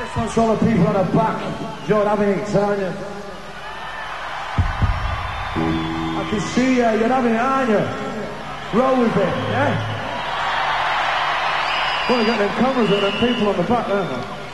That's all the people on the back. Joe, having it, aren't you? I can see you, you're having it, aren't you? Roll with it, yeah? Well, we got them cameras and them people on the back, aren't they?